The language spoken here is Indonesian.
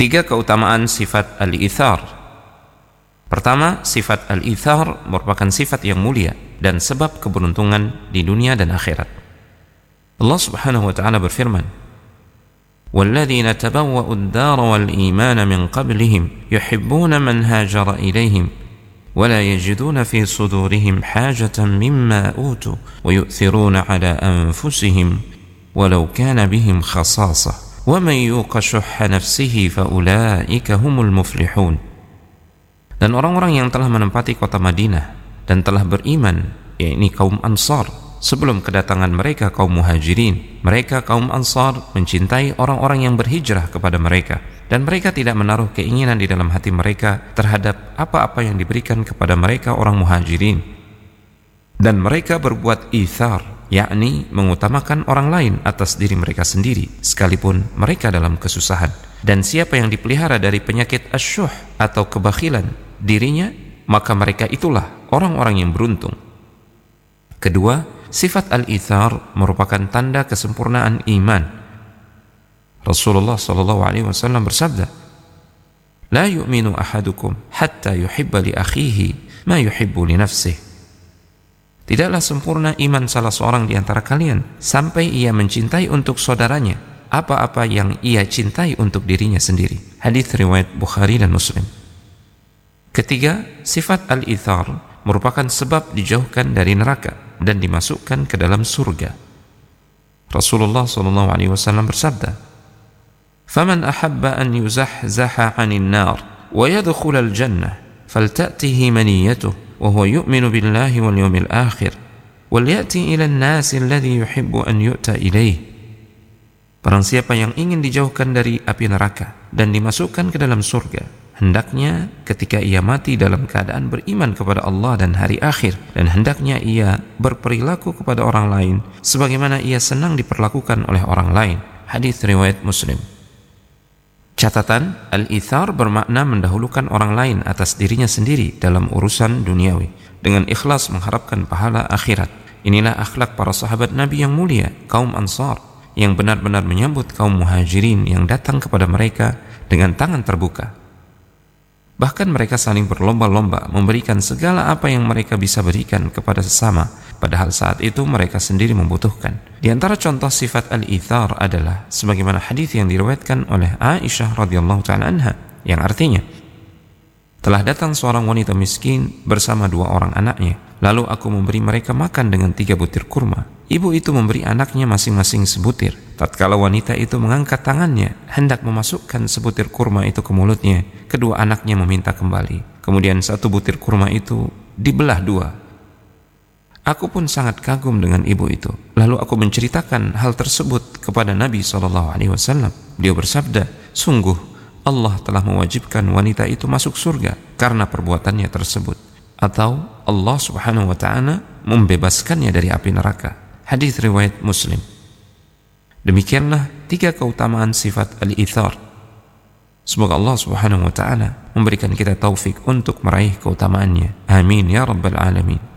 Tiga keutamaan sifat al-ithar. Pertama, sifat al-ithar merupakan sifat yang mulia dan sebab keberuntungan di dunia dan akhirat. Allah Subhanahu wa taala berfirman, وَالَّذِينَ تَبَوَّأُوا الدَّارَ وَالْإِيمَانَ مِنْ قَبْلِهِمْ يُحِبُّونَ مَنْ هَاجَرَ إِلَيْهِمْ وَلَا يَجِدُونَ فِي صُدُورِهِمْ حَاجَةً مِمَّا أُوتُوا وَيُؤْثِرُونَ عَلَى أَنفُسِهِمْ وَلَوْ كَانَ بِهِمْ خَصَاصَةٌ وَمَنْ يُوقَ شُحَّ نَفْسِهِ فَأُولَئِكَ هُمُ الْمُفْلِحُونَ. Dan orang-orang yang telah menempati kota Madinah dan telah beriman, yakni kaum Ansar, sebelum kedatangan mereka kaum Muhajirin, mereka kaum Ansar mencintai orang-orang yang berhijrah kepada mereka, dan mereka tidak menaruh keinginan di dalam hati mereka terhadap apa-apa yang diberikan kepada mereka orang Muhajirin. Dan mereka berbuat ithar, yakni mengutamakan orang lain atas diri mereka sendiri, sekalipun mereka dalam kesusahan. Dan siapa yang dipelihara dari penyakit asyuh atau kebakhilan dirinya, maka mereka itulah orang-orang yang beruntung. Kedua, sifat al-ithar merupakan tanda kesempurnaan iman. Rasulullah SAW bersabda, "La yu'minu ahadukum hatta yuhibba li akhihi ma yuhibbu li nafsihi." Tidaklah sempurna iman salah seorang di antara kalian sampai ia mencintai untuk saudaranya apa-apa yang ia cintai untuk dirinya sendiri. Hadits riwayat Bukhari dan Muslim. Ketiga, sifat al-ithar merupakan sebab dijauhkan dari neraka dan dimasukkan ke dalam surga. Rasulullah SAW bersabda, "Faman ahabba an yuzahzaha 'anil nar wa yadkhula al-jannah falta'tihi maniyatuhu wa huwa yu'minu billahi wal yawmil akhir wal ya'ti ila an-nasi alladhi yuhibbu an yu'ta ilayhi." Barang siapa yang ingin dijauhkan dari api neraka dan dimasukkan ke dalam surga, hendaknya ketika ia mati dalam keadaan beriman kepada Allah dan hari akhir, dan hendaknya ia berperilaku kepada orang lain sebagaimana ia senang diperlakukan oleh orang lain. Hadits riwayat Muslim. Catatan, al-ithar bermakna mendahulukan orang lain atas dirinya sendiri dalam urusan duniawi dengan ikhlas mengharapkan pahala akhirat. Inilah akhlak para sahabat Nabi yang mulia, kaum Ansar, yang benar-benar menyambut kaum Muhajirin yang datang kepada mereka dengan tangan terbuka. Bahkan mereka saling berlomba-lomba memberikan segala apa yang mereka bisa berikan kepada sesama, padahal saat itu mereka sendiri membutuhkan. Di antara contoh sifat al-ithar adalah sebagaimana hadis yang diriwayatkan oleh Aisyah radhiyallahu ta'ala anha, yang artinya, telah datang seorang wanita miskin bersama 2 orang anaknya, lalu aku memberi mereka makan dengan 3 butir kurma. Ibu itu memberi anaknya masing-masing sebutir. Tatkala wanita itu mengangkat tangannya hendak memasukkan sebutir kurma itu ke mulutnya, kedua anaknya meminta kembali. Kemudian 1 butir kurma itu dibelah 2. Aku pun sangat kagum dengan ibu itu. Lalu aku menceritakan hal tersebut kepada Nabi SAW. Beliau bersabda, "Sungguh Allah telah mewajibkan wanita itu masuk surga karena perbuatannya tersebut." Atau Allah Subhanahu wa ta'ala membebaskannya dari api neraka. Hadits riwayat Muslim. Demikianlah 3 keutamaan sifat al-ithar. Semoga Allah Subhanahu wa ta'ala memberikan kita taufik untuk meraih keutamaannya. Amin ya rabbal alamin.